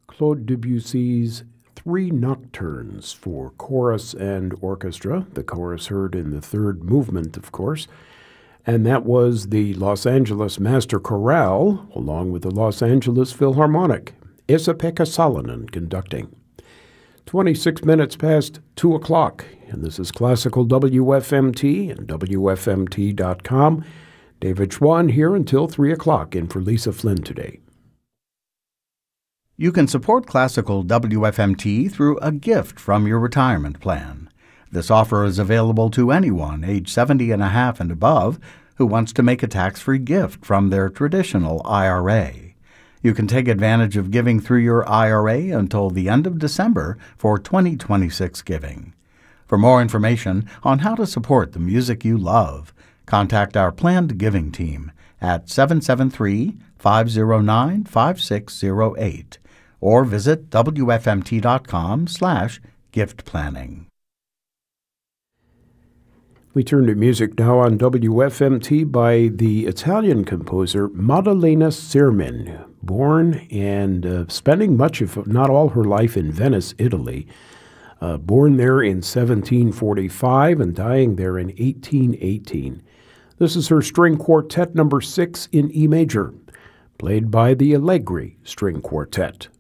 Claude Debussy's Three Nocturnes for chorus and orchestra. The chorus heard in the third movement, of course. And that was the Los Angeles Master Chorale, along with the Los Angeles Philharmonic. Esa-Pekka Salonen conducting. 26 minutes past 2 o'clock, and this is Classical WFMT and WFMT.com. David Schwann here until 3 o'clock, in for Lisa Flynn today. You can support Classical WFMT through a gift from your retirement plan. This offer is available to anyone age 70 and a half and above who wants to make a tax-free gift from their traditional IRA. You can take advantage of giving through your IRA until the end of December for 2026 giving. For more information on how to support the music you love, contact our planned giving team at 773-509-5608 or visit wfmt.com/gift planning. We turn to music now on WFMT by the Italian composer Maddalena Sirmin, born and spending much, if not all, her life in Venice, Italy. Born there in 1745 and dying there in 1818. This is her string quartet number 6 in E major, played by the Allegri String Quartet.